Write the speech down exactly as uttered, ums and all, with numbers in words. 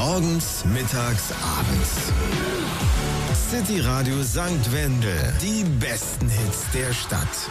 Morgens, mittags, abends. City Radio Sankt Wendel. Die besten Hits der Stadt.